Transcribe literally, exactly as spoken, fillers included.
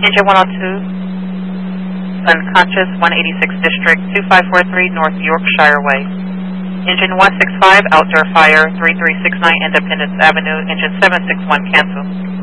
Engine one oh two, unconscious, one eighty-six District, two five four three North Yorkshire Way. Engine one sixty-five, outdoor fire, three three six nine Independence Avenue. Engine seven six one, cancel.